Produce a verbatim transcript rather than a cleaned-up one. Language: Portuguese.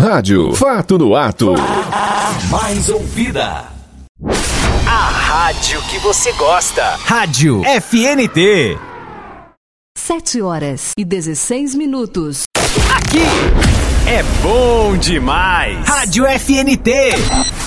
Rádio Fato no Ato. A mais ouvida. A rádio que você gosta. Rádio F N T. Sete horas e dezesseis minutos. Aqui é bom demais. Rádio F N T.